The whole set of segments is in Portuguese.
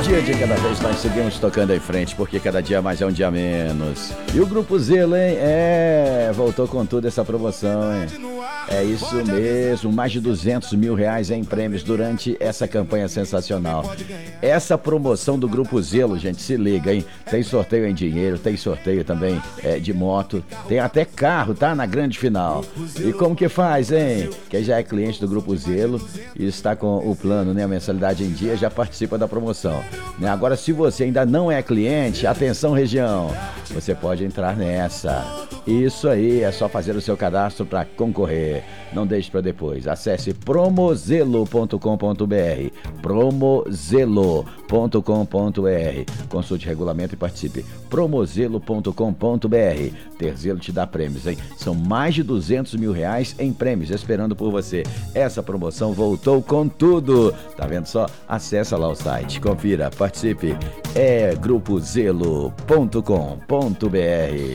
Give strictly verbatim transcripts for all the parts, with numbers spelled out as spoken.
dia de cada vez nós seguimos tocando em frente, porque cada dia mais é um dia menos. E o Grupo Zelo, hein? É, voltou com tudo essa promoção, hein? É isso mesmo, mais de duzentos mil reais em prêmios durante essa campanha sensacional. Essa promoção do Grupo Zelo, gente, se liga, hein? Tem sorteio em dinheiro, tem sorteio também é, de moto, tem até carro, tá? Na grande final. E como que faz, hein? Quem já é cliente do Grupo Zelo e está com o plano, né, a mensalidade em dia, já participa da promoção. Né? Agora, se você ainda não é cliente, atenção região, você pode entrar nessa. Isso aí, é só fazer o seu cadastro para concorrer. Não deixe para depois. Acesse promozelo ponto com ponto br, promozelo ponto com ponto br. Consulte regulamento e participe. promozelo ponto com ponto br. Ter Zelo te dá prêmios, hein? São mais de duzentos mil reais em prêmios esperando por você. Essa promoção voltou com tudo. Tá vendo só? Acesse lá o site, confira, participe. É grupo zelo ponto com ponto br.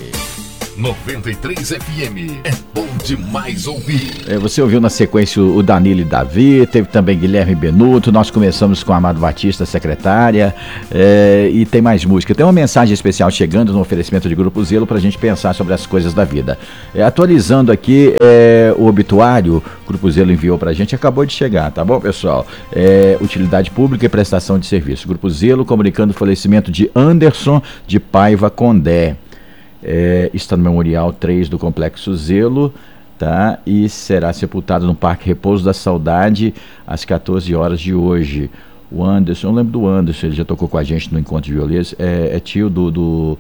noventa e três F M, é bom demais ouvir. É, você ouviu na sequência o Danilo e Davi, teve também Guilherme Benuto, nós começamos com Amado Batista, secretária, é, e tem mais música. Tem uma mensagem especial chegando no oferecimento de Grupo Zelo pra gente pensar sobre as coisas da vida. É, atualizando aqui é, o obituário, o Grupo Zelo enviou pra gente, acabou de chegar, tá bom, pessoal? É, utilidade pública e prestação de serviço. Grupo Zelo comunicando o falecimento de Anderson de Paiva Condé. É, está no Memorial três do Complexo Zelo, tá? E será sepultado no Parque Repouso da Saudade às quatorze horas de hoje. O Anderson, eu lembro do Anderson, ele já tocou com a gente no Encontro de Violês, é, é tio do do,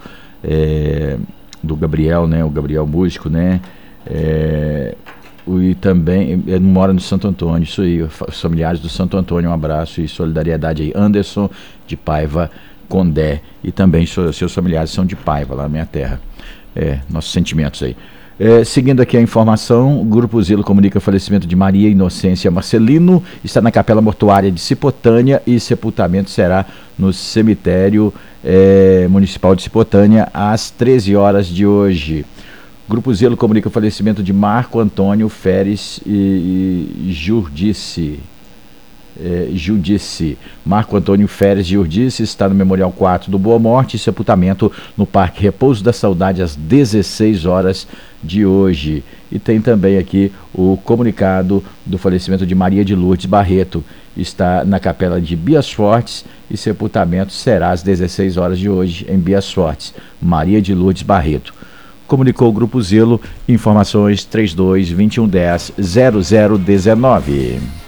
é, do Gabriel, né? O Gabriel músico, né? É, e também ele mora no Santo Antônio, isso aí, os familiares do Santo Antônio, um abraço e solidariedade aí. Anderson de Paiva Condé, e também seus familiares são de Paiva, lá na minha terra. É, nossos sentimentos aí. É, seguindo aqui a informação, o Grupo Zelo comunica o falecimento de Maria Inocência Marcelino, está na capela mortuária de Cipotânia e sepultamento será no cemitério é, municipal de Cipotânia às treze horas de hoje. Grupo Zelo comunica o falecimento de Marco Antônio Feres e, e Jurdice. É, Judice. Marco Antônio Feres Jurdice está no Memorial quatro do Boa Morte e sepultamento no Parque Repouso da Saudade às dezesseis horas de hoje. E tem também aqui o comunicado do falecimento de Maria de Lourdes Barreto, está na capela de Bias Fortes e sepultamento será às dezesseis horas de hoje em Bias Fortes. Maria de Lourdes Barreto. Comunicou o Grupo Zelo, informações trinta e dois, vinte e um, dez, zero zero dezenove.